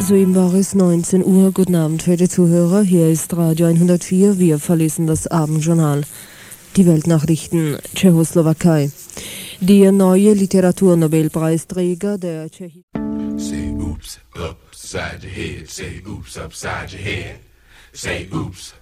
Soeben war es 19 Uhr. Guten Abend, verehrte Zuhörer. Hier ist Radio 104. Wir verlesen das Abendjournal. Die Weltnachrichten. Tschechoslowakei. Der neue Literaturnobelpreisträger der Tschechischen. Say oops, upside your head. Say oops, upside your head. Say oops.